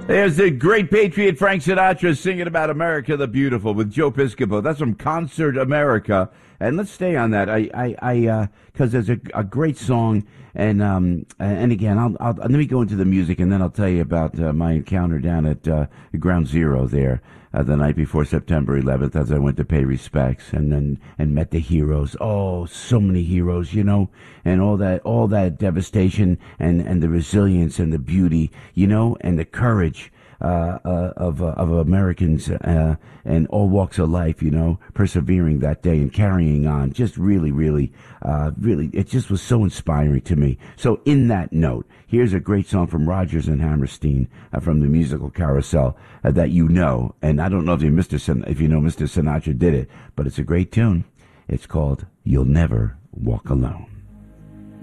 There's the great patriot Frank Sinatra singing about America the Beautiful with Joe Piscopo. That's from Concert America. And let's stay on that. Because there's a great song. And again, let me go into the music and then I'll tell you about my encounter down at Ground Zero there the night before September 11th as I went to pay respects and met the heroes. Oh, so many heroes, and all that devastation and the resilience and the beauty, and the courage of Americans and all walks of life, persevering that day and carrying on. Just really, it just was so inspiring to me. So in that note, here's a great song from Rodgers and Hammerstein from the musical Carousel that and I don't know if you know Mr. Sinatra did it, but it's a great tune. It's called You'll Never Walk Alone.